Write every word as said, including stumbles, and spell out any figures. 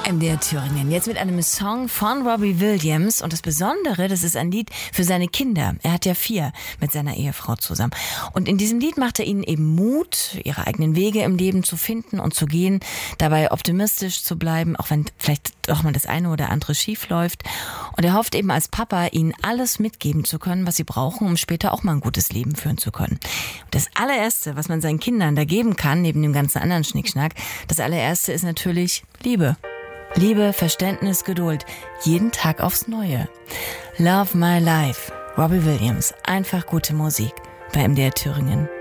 M D R Thüringen. Jetzt mit einem Song von Robbie Williams. Und das Besondere, das ist ein Lied für seine Kinder. Er hat ja vier mit seiner Ehefrau zusammen. Und in diesem Lied macht er ihnen eben Mut, ihre eigenen Wege im Leben zu finden und zu gehen, dabei optimistisch zu bleiben, auch wenn vielleicht doch mal das eine oder andere schief läuft. Und er hofft eben als Papa, ihnen alles mitgeben zu können, was sie brauchen, um später auch mal ein gutes Leben führen zu können. Und das allererste, was man seinen Kindern da geben kann, neben dem ganzen anderen Schnickschnack, das allererste ist natürlich Liebe. Liebe, Verständnis, Geduld. Jeden Tag aufs Neue. Love My Life. Robbie Williams. Einfach gute Musik bei M D R Thüringen.